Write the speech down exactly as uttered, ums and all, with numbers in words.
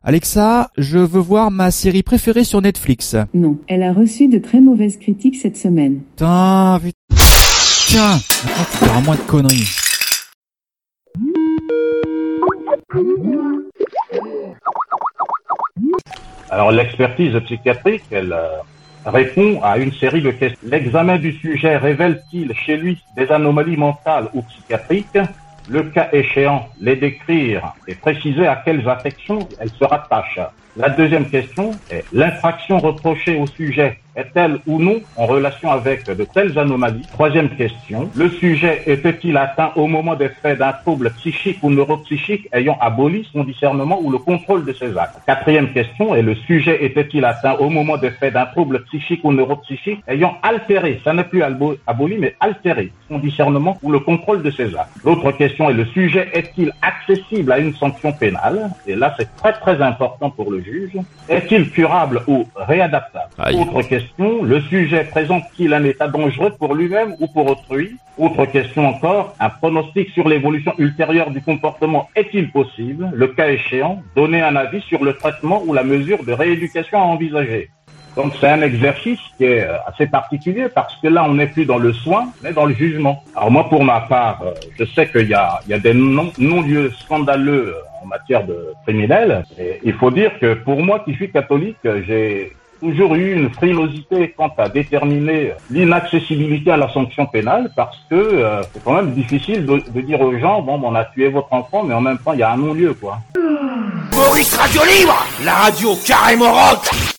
Alexa, je veux voir ma série préférée sur Netflix. Non, elle a reçu de très mauvaises critiques cette semaine. Putain, putain. Tiens, maintenant tu feras moins de conneries. Alors l'expertise psychiatrique, elle euh, répond à une série de questions. L'examen du sujet révèle-t-il chez lui des anomalies mentales ou psychiatriques? Le cas échéant, les décrire et préciser à quelles affections elles se rattachent. La deuxième question est, l'infraction reprochée au sujet est-elle ou non en relation avec de telles anomalies? Troisième question, le sujet était-il atteint au moment des faits d'un trouble psychique ou neuropsychique ayant aboli son discernement ou le contrôle de ses actes? Quatrième question, et le sujet était-il atteint au moment des faits d'un trouble psychique ou neuropsychique ayant altéré, ça n'est plus aboli, mais altéré son discernement ou le contrôle de ses actes? L'autre question est, le sujet est-il accessible à une sanction pénale? Et là, c'est très très important pour le juge. Est-il curable ou réadaptable? Aïe. Autre question, le sujet présente-t-il un état dangereux pour lui-même ou pour autrui? Autre question encore, un pronostic sur l'évolution ultérieure du comportement est-il possible? Le cas échéant, donner un avis sur le traitement ou la mesure de rééducation à envisager. Donc c'est un exercice qui est assez particulier parce que là on n'est plus dans le soin, mais dans le jugement. Alors moi pour ma part, je sais qu'il y a, il y a des non, non-lieux scandaleux en matière de criminels. Et il faut dire que pour moi qui suis catholique, j'ai toujours eu une frilosité quant à déterminer l'inaccessibilité à la sanction pénale parce que euh, c'est quand même difficile de, de dire aux gens, bon, on a tué votre enfant, mais en même temps il y a un non-lieu quoi. Maurice Radio Libre, la radio carrément rock.